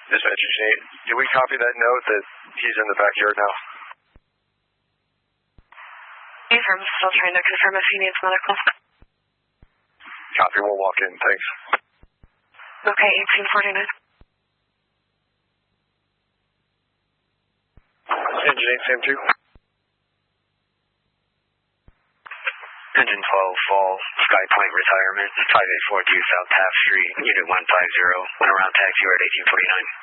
Dispatch Engine 8, did we copy that note that he's in the backyard now? I'm still trying to confirm if he needs medical. Copy, we'll walk in, thanks. Okay, 1849. Engine 8, Sam 2. Engine 12, Fall, Sky Point Retirement, 5842 South Taft Street, Unit 150, went around taxi at 1849.